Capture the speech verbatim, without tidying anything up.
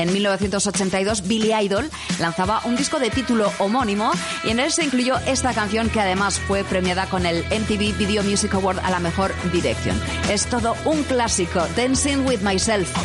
En mil novecientos ochenta y dos, Billy Idol lanzaba un disco de título homónimo y en él se incluyó esta canción que además fue premiada con el M T V Video Music Award a la mejor dirección. Es todo un clásico, Dancing with Myself.